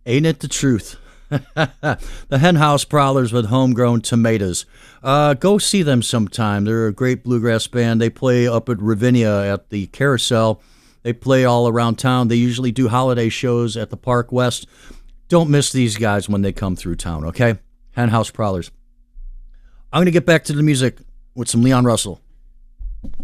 Ain't it the truth? The Henhouse Prowlers with Homegrown Tomatoes. Go see them sometime. They're a great bluegrass band. They play up at Ravinia at the Carousel. They play all around town. They usually do holiday shows at the Park West. Don't miss these guys when they come through town, okay? Henhouse Prowlers. I'm going to get back to the music with some Leon Russell.